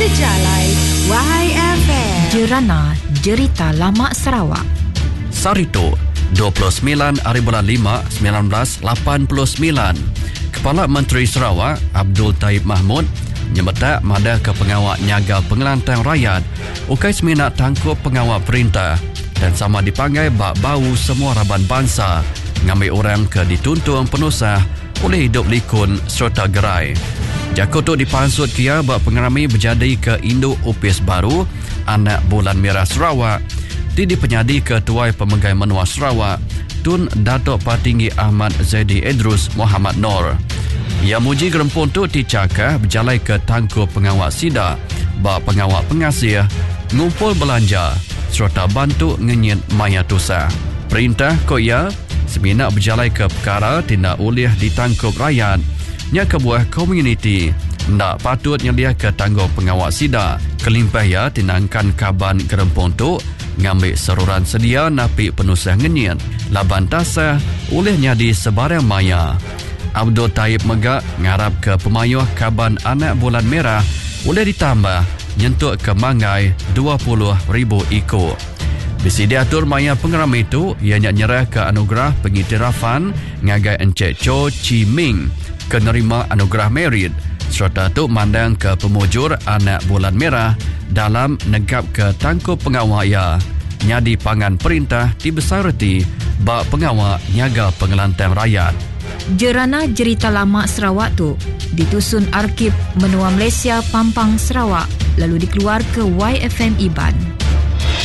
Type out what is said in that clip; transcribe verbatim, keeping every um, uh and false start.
Sejalai Y F M. Jerana Jerita Lama Sarawak. Sarito, dua puluh sembilan hari bulan lima, seribu sembilan ratus lapan puluh sembilan. Kepala Menteri Sarawak, Abdul Taib Mahmud, nyebetak mada ke pengawal nyaga pengelantang rakyat, ukai seminat tangkup pengawal perintah dan sama dipanggil bak bau semua raban bangsa, ngambil orang ke dituntun penusah oleh hidup likun serta gerai. Jakoto dipansut kia bak pengerami berjadi ke Indo Upis Baru, anak Bulan Merah Sarawak, di penyadi Ketua Pemegai Menua Sarawak, Tun Datuk Patinggi Ahmad Zaidi Idrus Muhammad Nor. Ia muji gerempun tu dicakah berjalai ke tangkup pengawal sida, bak pengawal pengasih, ngumpul belanja, serta bantu ngenyit maya tusa. Perintah ko ia, semina berjalai ke perkara tindak ulih ditangkup rakyat, nya kebuah komuniti, ndak patut nyelia ke tanggup pengawal sida, kelimpah ya tinangkan kaban gerempun tu, ngambil seruran sedia napi penusah ngenyit, laban tasah oleh nyadi sebarang maya. Abdul Taib Megak ngarap ke pemayuh kaban anak Bulan Merah boleh ditambah nyentuk ke mangai dua puluh ribu ekor. Bisi diatur maya pengeram itu, ianya nyerah ke anugerah pengiktirafan ngagai Encik Cho Chi Ming ke nerima anugerah merit, serta tu mandang ke pemujur anak Bulan Merah dalam negap ke tangkup pengawal ia, nyadi pangan perintah dibesarati bak pengawal nyaga pengelantang rakyat. Jerana Jerita Lama Sarawak tu ditusun Arkib Menua Malaysia Pampang Sarawak, lalu dikeluar ke Y F M Iban.